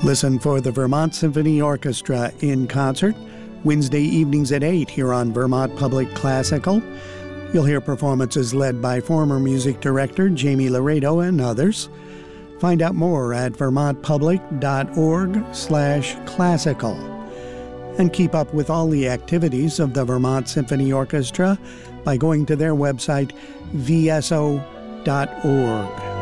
Listen for the Vermont Symphony Orchestra in concert Wednesday evenings at 8 here on Vermont Public Classical. You'll hear performances led by former music director Jamie Laredo and others. Find out more at vermontpublic.org/classical. And keep up with all the activities of the Vermont Symphony Orchestra by going to their website, vso.org.